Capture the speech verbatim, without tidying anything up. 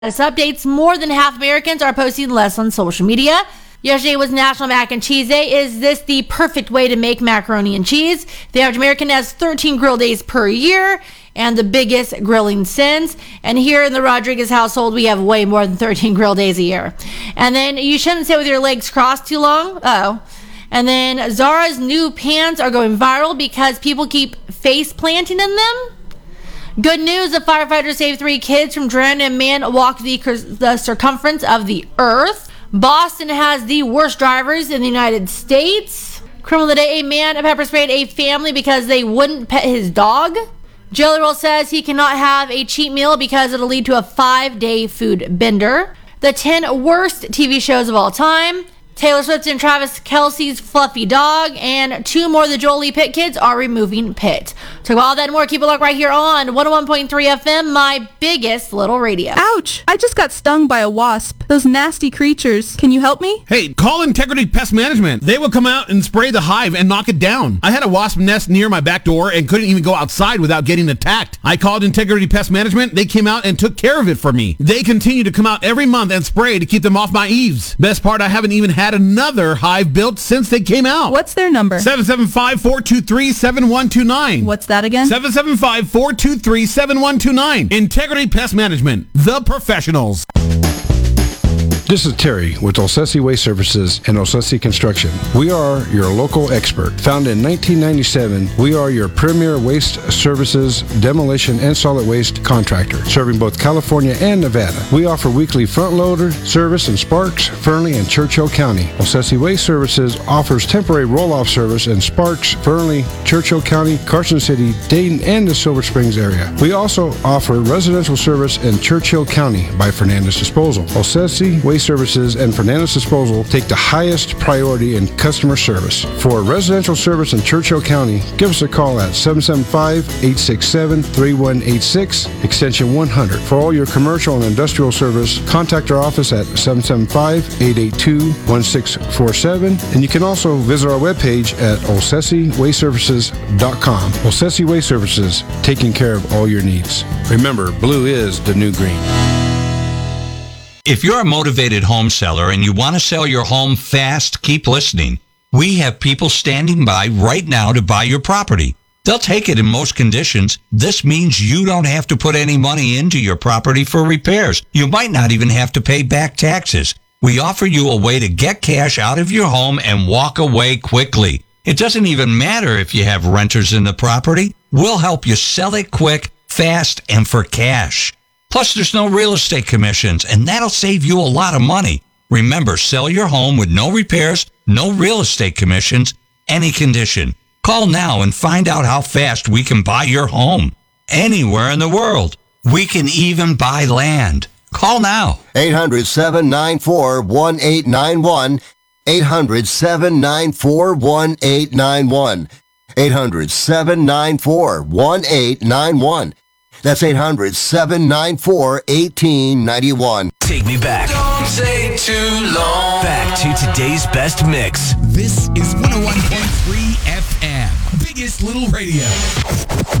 Updates, more than half Americans are posting less on social media. Yesterday was National Mac and Cheese Day. Is this the perfect way to make macaroni and cheese? The average American has thirteen grill days per year and the biggest grilling sins. And here in the Rodriguez household, we have way more than thirteen grill days a year. And then you shouldn't sit with your legs crossed too long. Uh-oh. And then Zara's new pants are going viral because people keep face planting in them. Good news, the firefighters saved three kids from drowning and a man walked the, the circumference of the earth. Boston has the worst drivers in the United States. Criminal today, a man pepper sprayed a family because they wouldn't pet his dog. Jelly Roll says he cannot have a cheat meal because it'll lead to a five-day food bender. The ten worst T V shows of all time. Taylor Swift and Travis Kelce's fluffy dog, and two more of the Jolie Pitt kids are removing Pitt. So all that and more, keep a look right here on one oh one point three F M, my biggest little radio. Ouch! I just got stung by a wasp. Those nasty creatures. Can you help me? Hey, call Integrity Pest Management. They will come out and spray the hive and knock it down. I had a wasp nest near my back door and couldn't even go outside without getting attacked. I called Integrity Pest Management. They came out and took care of it for me. They continue to come out every month and spray to keep them off my eaves. Best part, I haven't even had another hive built since they came out. What's their number? seven seven five, four two three, seven one two nine. What's that again? seven seven five, four two three, seven one two nine. Integrity Pest Management, the professionals. This is Terry with Olsesi Waste Services and Olsesi Construction. We are your local expert. Founded in nineteen ninety-seven, we are your premier waste services, demolition, and solid waste contractor, serving both California and Nevada. We offer weekly front loader service in Sparks, Fernley, and Churchill County. Olsesi Waste Services offers temporary roll-off service in Sparks, Fernley, Churchill County, Carson City, Dayton, and the Silver Springs area. We also offer residential service in Churchill County by Fernandez Disposal. Olsesi Waste Services and Fernandez Disposal take the highest priority in customer service. For residential service in Churchill County, give us a call at seven seven five, eight six seven, three one eight six, extension one hundred. For all your commercial and industrial service, contact our office at seven seven five, eight eight two, one six four seven, and you can also visit our webpage at olsesi waste services dot com. Olsesi Waste Services, taking care of all your needs. Remember, blue is the new green. If you're a motivated home seller and you want to sell your home fast, keep listening. We have people standing by right now to buy your property. They'll take it in most conditions. This means you don't have to put any money into your property for repairs. You might not even have to pay back taxes. We offer you a way to get cash out of your home and walk away quickly. It doesn't even matter if you have renters in the property. We'll help you sell it quick, fast, and for cash. Plus, there's no real estate commissions, and that'll save you a lot of money. Remember, sell your home with no repairs, no real estate commissions, any condition. Call now and find out how fast we can buy your home. Anywhere in the world. We can even buy land. Call now. eight hundred, seven nine four, one eight nine one. eight hundred, seven nine four, one eight nine one. eight hundred, seven nine four, one eight nine one. That's eight hundred, seven nine four, one eight nine one. Take me back. Don't take too long. Back to today's best mix. This is one oh one point three F M. Biggest Little Radio.